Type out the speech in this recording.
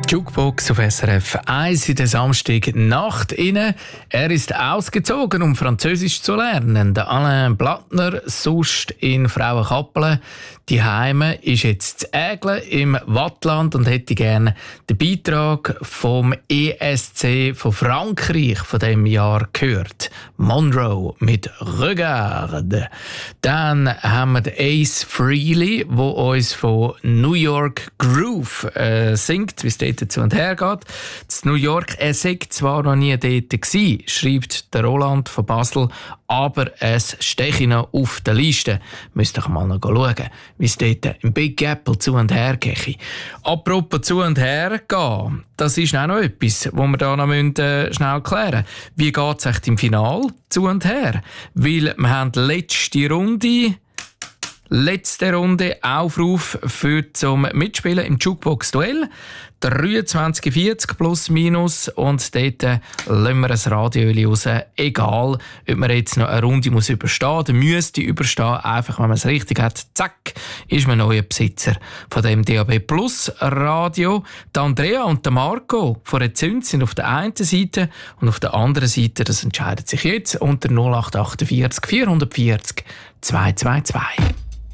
Jukebox auf SRF 1 in der Samstagnacht inne. Er ist ausgezogen, um Französisch zu lernen. Der Alain Blattner, sonst in Frauenkappelen. Die Heime ist jetzt zu Ägle im Wattland und hätte gerne den Beitrag vom ESC von Frankreich von dem Jahr gehört. Monroe mit Regarde. Dann haben wir den Ace Frehley, der uns von New York Groove singt, wie es dort zu und her geht. Das New York, er sei zwar noch nie dort gewesen, schreibt der Roland von Basel, aber es stehe noch auf der Liste. Müsst ihr mal noch schauen, wie es dort im Big Apple zu und her gehe. Apropos zu und her gehen, das ist auch noch etwas, was wir da noch schnell klären müssen. Wie geht es echt im Finale zu und her? Weil wir haben letzte Runde Aufruf zum Mitspielen im Jukebox-Duell. 23,40 plus minus und dort lassen wir ein Radioöli raus. Egal, ob man jetzt noch eine Runde überstehen muss, oder müsste überstehen. Einfach, wenn man es richtig hat, zack, ist man neuer Besitzer von dem DAB Plus Radio. Die Andrea und der Marco von der Zünd sind auf der einen Seite und auf der anderen Seite, das entscheidet sich jetzt unter 0848 440 222.